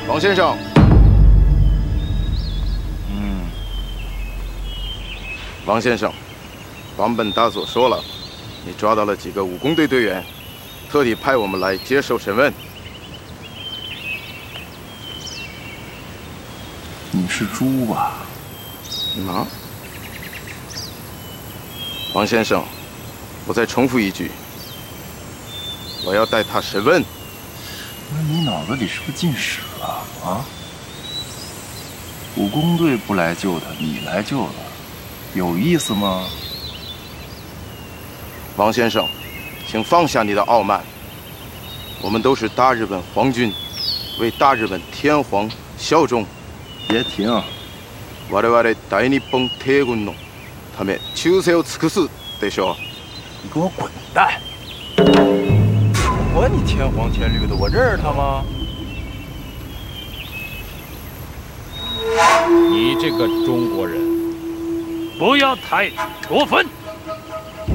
王先生。王先生，坂本大佐说了，你抓到了几个武工队队员，特地派我们来接受审问。 你是猪吧？ 啊？王先生，我再重复一句，我要带他审问。 那你脑子里是不是进屎了啊？武工队不来救他，你来救了，有意思吗？ 王先生，请放下你的傲慢。我们都是大日本皇军，为大日本天皇效忠。 别停！ 我々大日本帝軍のため忠誠を尽くすでしょう。 你给我滚蛋！管你天黄天绿的，我认识他吗？ 你这个中国人，不要太过分！